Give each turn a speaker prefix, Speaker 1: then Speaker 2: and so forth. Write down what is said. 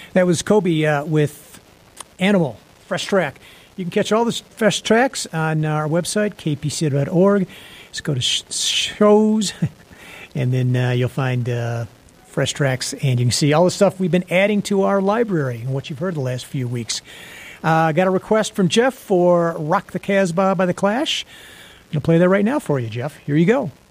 Speaker 1: That was Kobe with Animal, Fresh Track. You can catch all the fresh tracks on our website, kpc.org. Just go to shows, and then you'll find fresh tracks, and you can see all the stuff we've been adding to our library and what you've heard the last few weeks. Got a request from Jeff for Rock the Casbah by The Clash. I'm going to play that right now for you, Jeff. Here you go.